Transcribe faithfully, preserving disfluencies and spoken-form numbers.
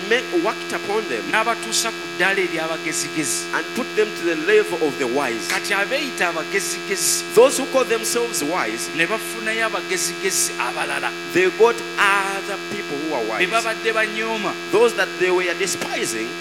make, worked upon them n'abatuusa ku ddaala ery'abagezigezi and put them to the level of the wise. kati abeeyita abagezigezi Those who call themselves wise, ne bafunayo abagezigezi abalala they got other people who are be wise. babadde banyooma Those that they were despising,